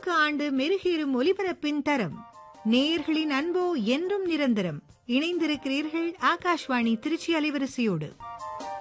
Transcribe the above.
ஆண்டுக்கு ஆண்டு மெருகேறும் ஒலிபரப்பின் தரம். நேயர்களின் அன்போ என்றும் நிரந்தரம். இணைந்திருக்கிறீர்கள் ஆகாஷ்வாணி திருச்சி அலைவரிசையோடு.